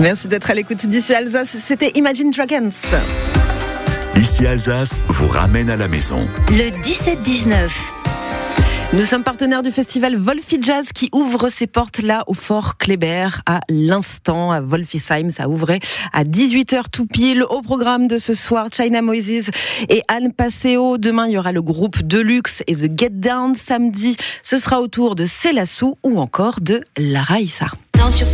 Merci d'être à l'écoute d'Ici Alsace. C'était Imagine Dragons. Ici Alsace vous ramène à la maison. Le 17-19. Nous sommes partenaires du festival Wolfi Jazz qui ouvre ses portes là au Fort Kléber à l'instant à Wolfisheim. Ça ouvrait à 18h tout pile. Au programme de ce soir, China Moses et Anne Passeo. Demain, il y aura le groupe Deluxe et The Get Down. Samedi, ce sera au tour de Selassou ou encore de Lara Issa.